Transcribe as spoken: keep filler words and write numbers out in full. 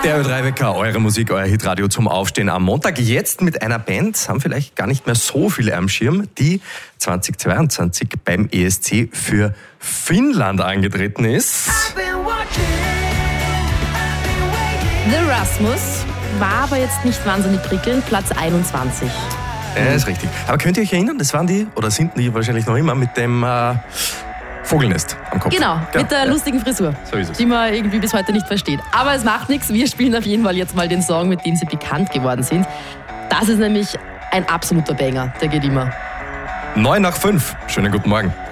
Der Ö drei Wecker, eure Musik, euer Hitradio zum Aufstehen am Montag. Jetzt mit einer Band, haben vielleicht gar nicht mehr so viele am Schirm, die zweitausendzweiundzwanzig beim E S C für Finnland angetreten ist. The Rasmus war aber jetzt nicht wahnsinnig prickelnd, Platz einundzwanzig. Ja, ist richtig. Aber könnt ihr euch erinnern, das waren die, oder sind die wahrscheinlich noch immer, mit dem äh, Vogelnest am Kopf. Genau, ja, mit der ja. lustigen Frisur, so ist es. Die man irgendwie bis heute nicht versteht. Aber es macht nichts, wir spielen auf jeden Fall jetzt mal den Song, mit dem sie bekannt geworden sind. Das ist nämlich ein absoluter Banger, der geht immer. neun nach fünf, schönen guten Morgen.